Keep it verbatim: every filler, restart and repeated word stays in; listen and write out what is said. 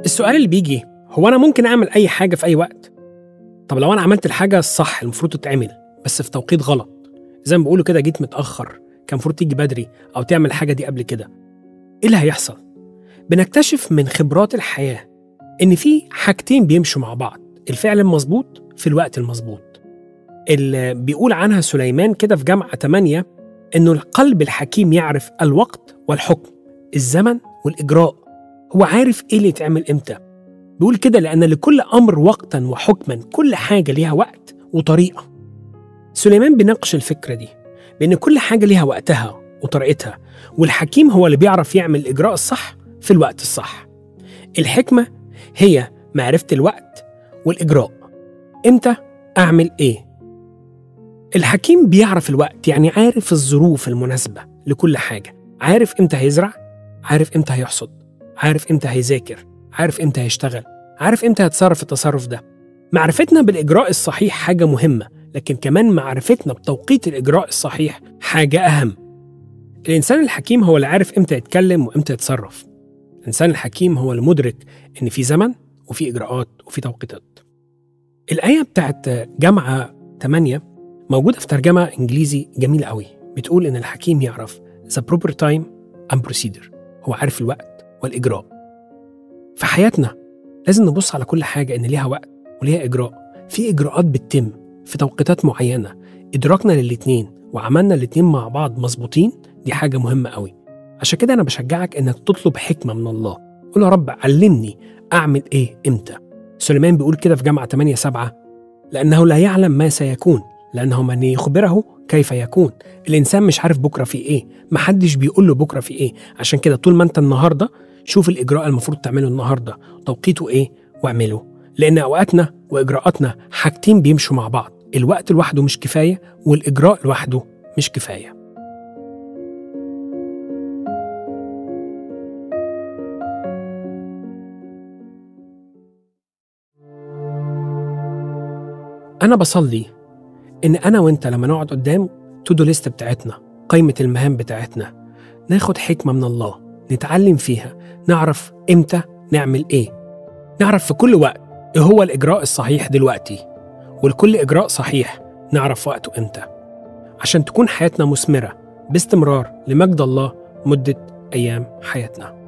السؤال اللي بيجي هو أنا ممكن أعمل أي حاجة في أي وقت؟ طب لو أنا عملت الحاجة الصح المفروض تتعمل بس في توقيت غلط، زي ما بيقولوا كده جيت متأخر، كان المفروض تيجي بدري أو تعمل الحاجة دي قبل كده، إيه اللي هيحصل؟ بنكتشف من خبرات الحياة إن في حاجتين بيمشوا مع بعض، الفعل المظبوط في الوقت المظبوط. اللي بيقول عنها سليمان كده في جامعة تمانية إنه القلب الحكيم يعرف الوقت والحكم، الزمن والإجراء، هو عارف إيه اللي يتعمل إمتى. بيقول كده لأن لكل أمر وقتا وحكما، كل حاجة ليها وقت وطريقة. سليمان بيناقش الفكرة دي بأن كل حاجة ليها وقتها وطريقتها، والحكيم هو اللي بيعرف يعمل الإجراء الصح في الوقت الصح. الحكمة هي معرفة الوقت والإجراء، إمتى أعمل إيه. الحكيم بيعرف الوقت، يعني عارف الظروف المناسبة لكل حاجة، عارف إمتى هيزرع، عارف إمتى هيحصد، عارف إمتى هيذاكر، عارف إمتى هيشتغل، عارف إمتى هيتصرف التصرف ده. معرفتنا بالإجراء الصحيح حاجة مهمة، لكن كمان معرفتنا بتوقيت الإجراء الصحيح حاجة أهم. الإنسان الحكيم هو اللي عارف إمتى يتكلم وإمتى يتصرف. الإنسان الحكيم هو المدرك إن في زمن وفي إجراءات وفي توقيتات. الآية بتاعت جامعة تمانية موجودة في ترجمة إنجليزي جميل قوي، بتقول إن الحكيم يعرف the proper time and procedure، هو عارف الوقت والإجراء. في حياتنا لازم نبص على كل حاجة إن ليها وقت وليها إجراء، في إجراءات بتتم في توقيتات معينة، إدراكنا للاتنين وعملنا الاتنين مع بعض مظبوطين، دي حاجة مهمة قوي. عشان كده أنا بشجعك إنك تطلب حكمة من الله، قول يا رب علمني أعمل إيه إمتى. سليمان بيقول كده في جامعة تمانية سبعة، لأنه لا يعلم ما سيكون لأنه من يخبره كيف يكون. الإنسان مش عارف بكرة في إيه، محدش بيقول له بكرة في إيه. عشان كده طول ما أنت النهاردة شوف الإجراء المفروض تعمله النهاردة، توقيته إيه واعمله، لأن أوقاتنا وإجراءاتنا حاجتين بيمشوا مع بعض، الوقت لوحده مش كفاية والإجراء لوحده مش كفاية. أنا بصلي إن أنا وإنت لما نقعد قدام تودو ليست بتاعتنا، قائمة المهام بتاعتنا، ناخد حكمة من الله نتعلم فيها، نعرف إمتى نعمل إيه، نعرف في كل وقت إيه هو الإجراء الصحيح دلوقتي، والكل إجراء صحيح نعرف وقته إمتى، عشان تكون حياتنا مثمرة باستمرار لمجد الله مدة أيام حياتنا.